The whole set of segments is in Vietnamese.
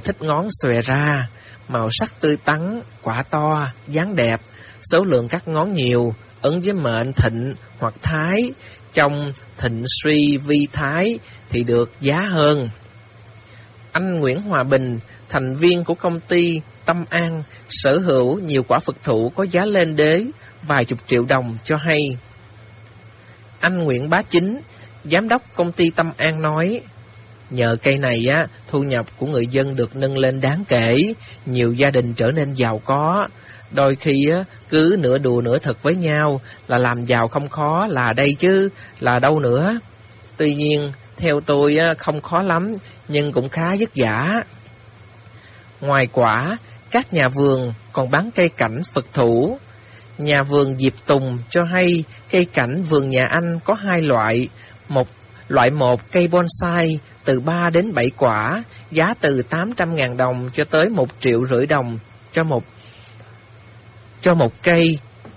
thích ngón xòe ra, màu sắc tươi tắn, quả to, dáng đẹp, số lượng các ngón nhiều, ứng với mệnh thịnh hoặc thái. Trong thịnh suy vi thái thì được giá hơn. Anh Nguyễn Hòa Bình, thành viên của công ty Tâm An, sở hữu nhiều quả Phật thủ có giá lên đến vài chục triệu đồng cho hay. Anh Nguyễn Bá Chính, giám đốc công ty Tâm An nói, nhờ cây này thu nhập của người dân được nâng lên đáng kể, nhiều gia đình trở nên giàu có. Đôi khi cứ nửa đùa nửa thật với nhau là làm giàu không khó là đây chứ, là đâu nữa. Tuy nhiên, theo tôi không khó lắm, nhưng cũng khá vất vả. Ngoài quả, các nhà vườn còn bán cây cảnh Phật thủ. Nhà vườn Diệp Tùng cho hay cây cảnh vườn nhà anh có hai loại. Loại một cây bonsai từ 3 đến 7 quả, giá từ 800.000 đồng cho tới 1,5 triệu đồng cho một cây.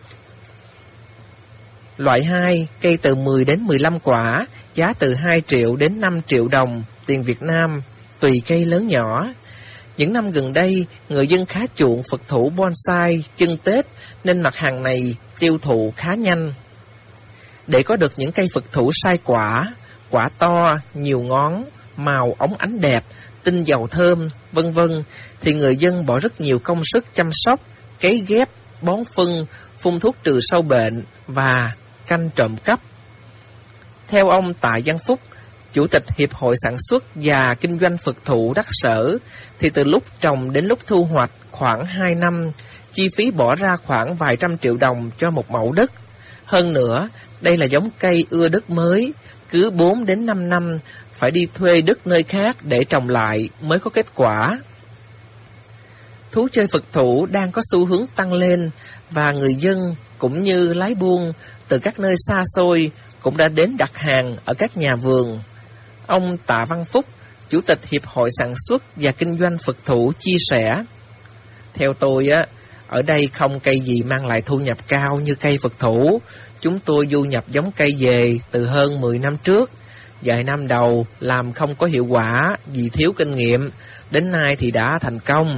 Loại 2, cây từ 10 đến 15 quả, giá từ 2 triệu đến 5 triệu đồng tiền Việt Nam, tùy cây lớn nhỏ. Những năm gần đây, người dân khá chuộng Phật thủ bonsai chưng Tết nên mặt hàng này tiêu thụ khá nhanh. Để có được những cây Phật thủ sai quả, quả to, nhiều ngón, màu óng ánh đẹp, tinh dầu thơm, vân vân, thì người dân bỏ rất nhiều công sức chăm sóc, cấy ghép, bón phân, phun thuốc trừ sâu bệnh và canh trộm cắp. Theo ông Tạ Văn Phúc, Chủ tịch Hiệp hội Sản xuất và Kinh doanh Phật thủ Đắc Sở, thì từ lúc trồng đến lúc thu hoạch khoảng 2 năm, chi phí bỏ ra khoảng vài trăm triệu đồng cho một mẫu đất. Hơn nữa, đây là giống cây ưa đất mới, cứ 4 đến 5 năm phải đi thuê đất nơi khác để trồng lại mới có kết quả. Thú chơi Phật thủ đang có xu hướng tăng lên và người dân cũng như lái buôn từ các nơi xa xôi cũng đã đến đặt hàng ở các nhà vườn. Ông Tạ Văn Phúc, Chủ tịch Hiệp hội Sản xuất và Kinh doanh Phật thủ chia sẻ, theo tôi ở đây không cây gì mang lại thu nhập cao như cây Phật thủ. Chúng tôi du nhập giống cây về từ hơn 10 năm trước. Vài năm đầu làm không có hiệu quả vì thiếu kinh nghiệm, đến nay thì đã thành công.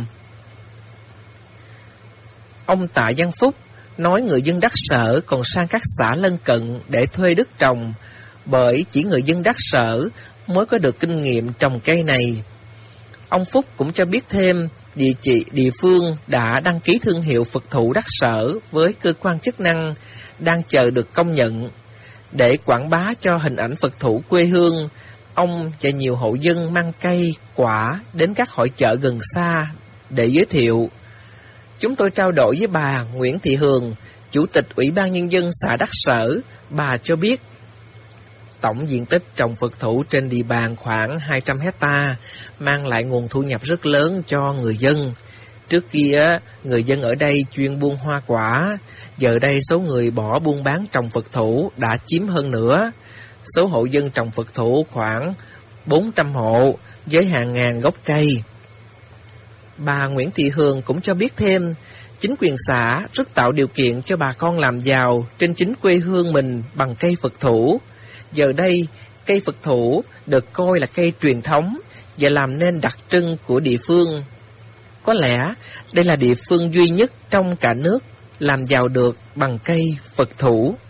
Ông Tạ Văn Phúc nói người dân Đắc Sở còn sang các xã lân cận để thuê đất trồng, bởi chỉ người dân Đắc Sở mới có được kinh nghiệm trồng cây này. Ông Phúc cũng cho biết thêm, địa phương đã đăng ký thương hiệu Phật thủ Đắc Sở với cơ quan chức năng, đang chờ được công nhận. Để quảng bá cho hình ảnh Phật thủ quê hương, ông và nhiều hộ dân mang cây, quả đến các hội chợ gần xa để giới thiệu. Chúng tôi trao đổi với bà Nguyễn Thị Hường, Chủ tịch Ủy ban Nhân dân xã Đắc Sở. Bà cho biết, tổng diện tích trồng Phật thủ trên địa bàn khoảng 200 hectare, mang lại nguồn thu nhập rất lớn cho người dân. Trước kia, người dân ở đây chuyên buôn hoa quả, giờ đây số người bỏ buôn bán trồng Phật thủ đã chiếm hơn nữa. Số hộ dân trồng Phật thủ khoảng 400 hộ với hàng ngàn gốc cây. Bà Nguyễn Thị Hường cũng cho biết thêm, chính quyền xã rất tạo điều kiện cho bà con làm giàu trên chính quê hương mình bằng cây Phật thủ. Giờ đây, cây Phật thủ được coi là cây truyền thống và làm nên đặc trưng của địa phương. Có lẽ đây là địa phương duy nhất trong cả nước làm giàu được bằng cây Phật thủ.